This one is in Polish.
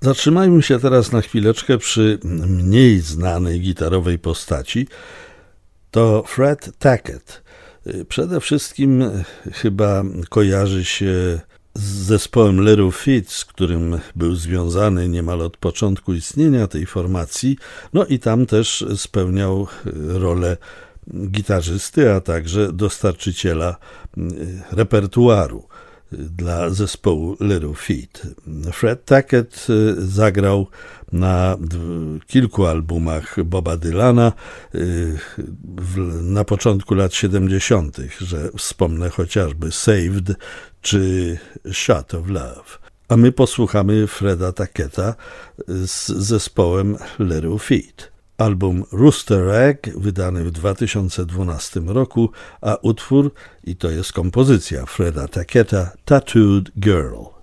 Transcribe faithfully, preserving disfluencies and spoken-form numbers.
Zatrzymajmy się teraz na chwileczkę przy mniej znanej gitarowej postaci. To Fred Tackett. Przede wszystkim chyba kojarzy się z zespołem Little Feat, z którym był związany niemal od początku istnienia tej formacji. No i tam też spełniał rolę gitarzysty, a także dostarczyciela repertuaru dla zespołu Little Feat. Fred Tackett zagrał na kilku albumach Boba Dylana na początku lat siedemdziesiątych, że wspomnę chociażby Saved czy Shot of Love. A my posłuchamy Freda Tacketta z zespołem Little Feat. Album Rooster Egg, wydany w dwa tysiące dwunastym roku, a utwór, i to jest kompozycja Freda Tacketta, Tattooed Girl.